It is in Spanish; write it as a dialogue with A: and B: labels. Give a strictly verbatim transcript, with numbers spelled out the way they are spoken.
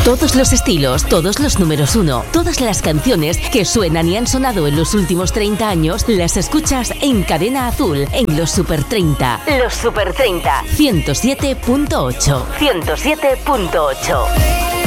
A: Todos los estilos, todos los números uno, todas las canciones que suenan y han sonado en los últimos treinta años, las escuchas en Cadena Azul, en los Super treinta. Los Super treinta. ciento siete punto ocho. ciento siete punto ocho.